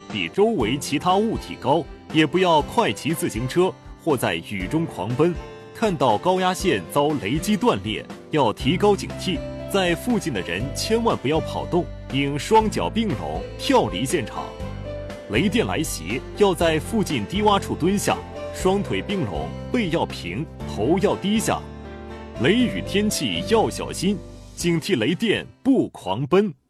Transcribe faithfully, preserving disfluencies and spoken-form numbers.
比周围其他物体高，也不要快骑自行车或在雨中狂奔。看到高压线遭雷击断裂，要提高警惕，在附近的人千万不要跑动，应双脚并拢跳离现场。雷电来袭，要在附近低洼处蹲下，双腿并拢，背要平，头要低下。雷雨天气要小心，警惕雷电不狂奔。